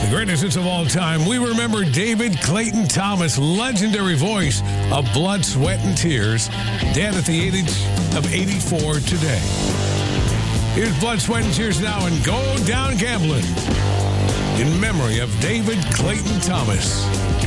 Greatest hits of all time. We remember David Clayton Thomas, legendary voice of Blood, Sweat, and Tears, dead at the age of 84 today. Here's Blood, Sweat, and Tears now and Go Down Gambling in memory of David Clayton Thomas.